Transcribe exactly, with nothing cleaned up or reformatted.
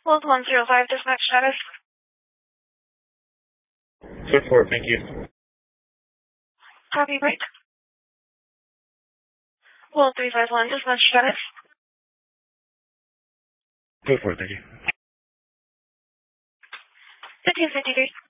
Hold one zero five, dispatch status. Clear for it, thank you. Copy, break. Hold three five one, dispatch status. Clear for it, thank you. fifteen fifty-three.